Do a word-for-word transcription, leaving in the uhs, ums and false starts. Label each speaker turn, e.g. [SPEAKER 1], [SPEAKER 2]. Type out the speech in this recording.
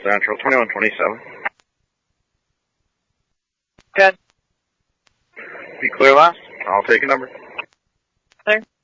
[SPEAKER 1] Central, twenty-one twenty-seven.
[SPEAKER 2] Good.
[SPEAKER 1] Be clear last. I'll take a number.
[SPEAKER 2] Clear.